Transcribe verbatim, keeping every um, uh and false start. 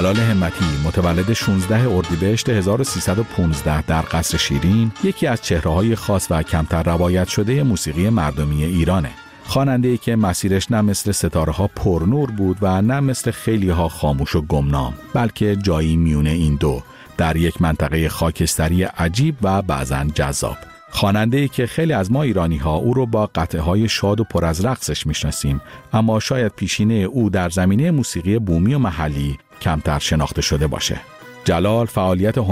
جلال همتی متولد شانزده اردیبهشت هزار و سیصد و پانزده در قصر شیرین یکی از چهره‌های خاص و کمتر روایت شده موسیقی مردمی ایرانه. خواننده‌ای که مسیرش نه مثل ستاره‌ها پرنور بود و نه مثل خیلی‌ها خاموش و گمنام، بلکه جایی میونه این دو، در یک منطقه خاکستری عجیب و بعضاً جذاب. خواننده‌ای که خیلی از ما ایرانی‌ها او رو با قطعه‌های شاد و پر از رقصش میشناسیم، اما شاید پیشینه او در زمینه موسیقی بومی و محلی کمتر شناخته شده باشه. جلال فعالیت